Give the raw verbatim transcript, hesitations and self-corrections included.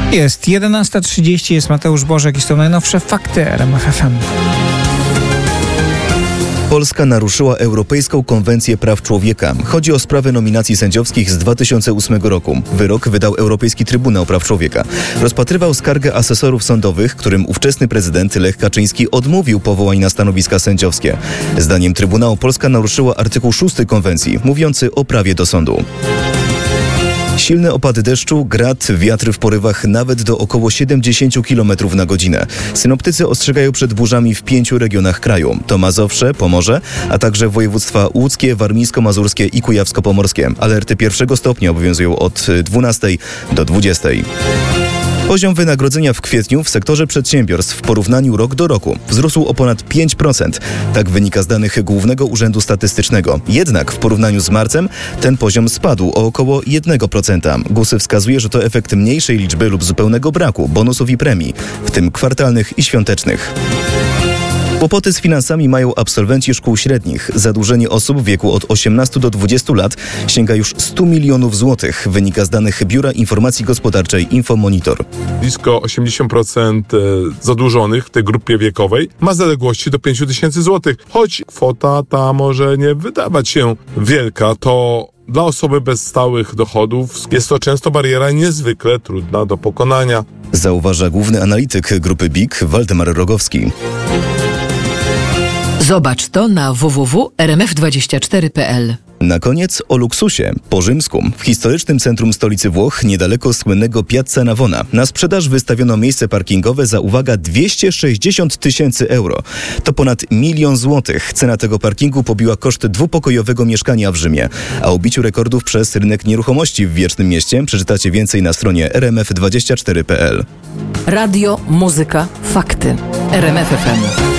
Jest jedenasta trzydzieści, jest Mateusz Bożek i są najnowsze fakty R M F F M. Polska naruszyła Europejską Konwencję Praw Człowieka. Chodzi o sprawę nominacji sędziowskich z dwa tysiące ósmego roku. Wyrok wydał Europejski Trybunał Praw Człowieka. Rozpatrywał skargę asesorów sądowych, którym ówczesny prezydent Lech Kaczyński odmówił powołań na stanowiska sędziowskie. Zdaniem Trybunału Polska naruszyła artykuł szósty konwencji, mówiący o prawie do sądu. Silne opady deszczu, grad, wiatry w porywach nawet do około siedemdziesiąt kilometrów na godzinę. Synoptycy ostrzegają przed burzami w pięciu regionach kraju. To Mazowsze, Pomorze, a także województwa łódzkie, warmińsko-mazurskie i kujawsko-pomorskie. Alerty pierwszego stopnia obowiązują od dwunastej do dwudziestej. Poziom wynagrodzenia w kwietniu w sektorze przedsiębiorstw w porównaniu rok do roku wzrósł o ponad pięć procent. Tak wynika z danych Głównego Urzędu Statystycznego. Jednak w porównaniu z marcem ten poziom spadł o około jeden procent. GUS wskazuje, że to efekt mniejszej liczby lub zupełnego braku bonusów i premii, w tym kwartalnych i świątecznych. Kłopoty z finansami mają absolwenci szkół średnich. Zadłużenie osób w wieku od osiemnastu do dwudziestu lat sięga już stu milionów złotych, wynika z danych Biura Informacji Gospodarczej Infomonitor. Blisko osiemdziesiąt procent zadłużonych w tej grupie wiekowej ma zaległości do pięciu tysięcy złotych. Choć kwota ta może nie wydawać się wielka, to dla osoby bez stałych dochodów jest to często bariera niezwykle trudna do pokonania. Zauważa główny analityk grupy B I K Waldemar Rogowski. Zobacz to na w w w kropka r m f dwadzieścia cztery kropka p l. Na koniec o luksusie. Po rzymsku. W historycznym centrum stolicy Włoch, niedaleko słynnego Piazza Navona, na sprzedaż wystawiono miejsce parkingowe za, uwaga, dwieście sześćdziesiąt tysięcy euro. To ponad milion złotych. Cena tego parkingu pobiła koszt dwupokojowego mieszkania w Rzymie. A o biciu rekordów przez rynek nieruchomości w Wiecznym Mieście przeczytacie więcej na stronie r m f dwadzieścia cztery kropka p l. Radio, muzyka, fakty. R M F F M.